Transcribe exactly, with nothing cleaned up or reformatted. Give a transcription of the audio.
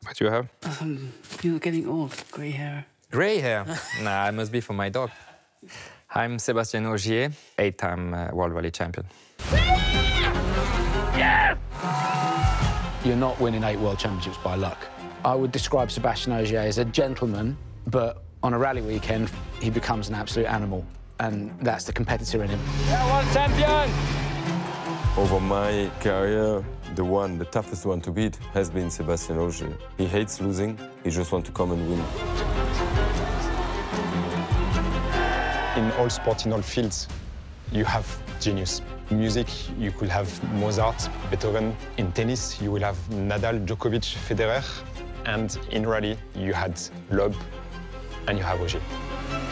What do you have? Um, you're getting old, grey hair. Grey hair? Nah, it must be for my dog. I'm Sébastien Ogier, eight-time uh, World Rally champion. Yes! You're not winning eight World Championships by luck. I would describe Sébastien Ogier as a gentleman, but on a rally weekend, he becomes an absolute animal, and that's the competitor in him. Yeah, world champion! Over my career, the one, the toughest one to beat has been Sébastien Ogier. He hates losing, he just wants to come and win. In all sports, in all fields, you have genius. In music, you could have Mozart, Beethoven. In tennis, you will have Nadal, Djokovic, Federer. And in rally, you had Loeb and you have Ogier.